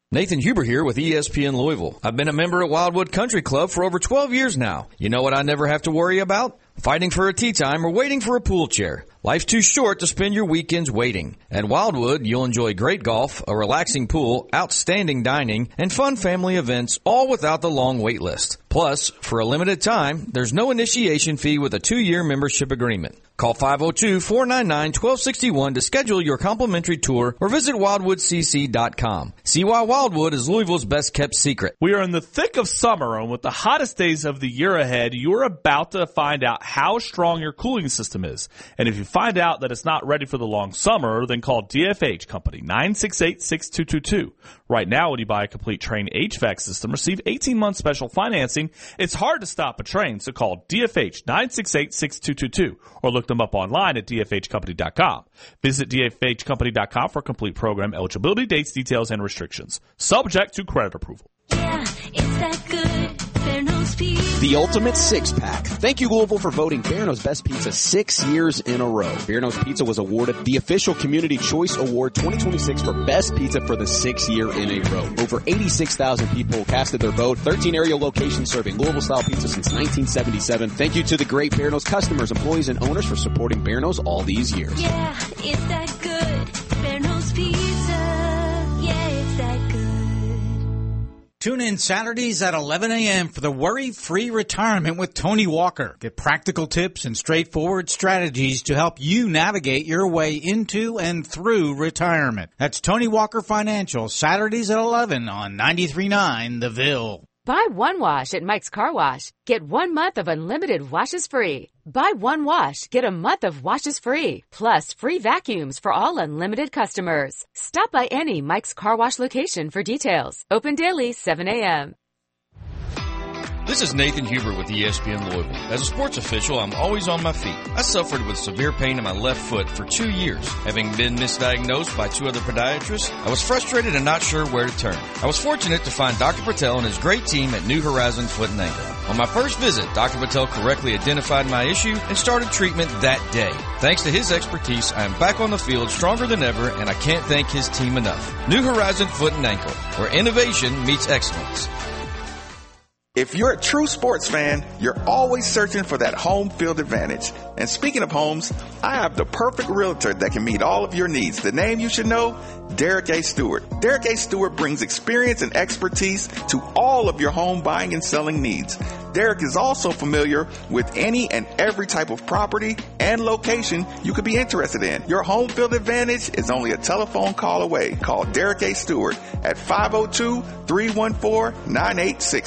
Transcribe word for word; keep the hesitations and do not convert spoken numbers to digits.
Nathan Huber here with E S P N Louisville. I've been a member at Wildwood Country Club for over twelve years now. You know what I never have to worry about? Fighting for a tee time or waiting for a pool chair. Life's too short to spend your weekends waiting. At Wildwood, you'll enjoy great golf, a relaxing pool, outstanding dining, and fun family events, all without the long wait list. Plus, for a limited time, there's no initiation fee with a two-year membership agreement. Call five oh two, four nine nine, one two six one to schedule your complimentary tour or visit wildwood c c dot com. See why Wildwood is Louisville's best-kept secret. We are in the thick of summer, and with the hottest days of the year ahead, you're about to find out how strong your cooling system is. And if you find out that it's not ready for the long summer, then call D F H Company, nine six eight, six two two two. Right now, when you buy a complete Trane H V A C system, receive eighteen months special financing. It's hard to stop a train, so call D F H, nine six eight, six two two two, or look them up online at d f h company dot com. Visit d f h company dot com for complete program eligibility, dates, details, and restrictions. Subject to credit approval. Yeah, it's that good. Bearno's Pizza. The ultimate six-pack. Thank you, Louisville, for voting Bearno's Best Pizza six years in a row. Bearno's Pizza was awarded the official Community Choice Award twenty twenty-six for Best Pizza for the sixth year in a row. Over eighty-six thousand people casted their vote. thirteen area locations serving Louisville-style pizza since nineteen seventy-seven. Thank you to the great Bearno's customers, employees, and owners for supporting Bearno's all these years. Yeah, it's that good. Bearno's Pizza. Yeah, it's that good. Tune in Saturdays at eleven a.m. for the Worry-Free Retirement with Tony Walker. Get practical tips and straightforward strategies to help you navigate your way into and through retirement. That's Tony Walker Financial, Saturdays at eleven on ninety-three point nine The Ville. Buy one wash at Mike's Car Wash. Get one month of unlimited washes free. Buy one wash, get a month of washes free. Plus free vacuums for all unlimited customers. Stop by any Mike's Car Wash location for details. Open daily, seven a.m. This is Nathan Huber with E S P N Louisville. As a sports official, I'm always on my feet. I suffered with severe pain in my left foot for two years. Having been misdiagnosed by two other podiatrists, I was frustrated and not sure where to turn. I was fortunate to find Doctor Patel and his great team at New Horizon Foot and Ankle. On my first visit, Doctor Patel correctly identified my issue and started treatment that day. Thanks to his expertise, I am back on the field stronger than ever, and I can't thank his team enough. New Horizon Foot and Ankle, where innovation meets excellence. If you're a true sports fan, you're always searching for that home field advantage. And speaking of homes, I have the perfect realtor that can meet all of your needs. The name you should know, Derek A. Stewart. Derek A. Stewart brings experience and expertise to all of your home buying and selling needs. Derek is also familiar with any and every type of property and location you could be interested in. Your home field advantage is only a telephone call away. Call Derek A. Stewart at five oh two, three one four, nine eight six